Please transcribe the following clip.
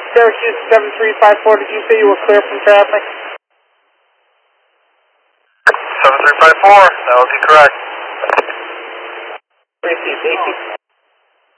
Syracuse 7354, did you say you were clear from traffic? 7354, that would be correct. Thank you.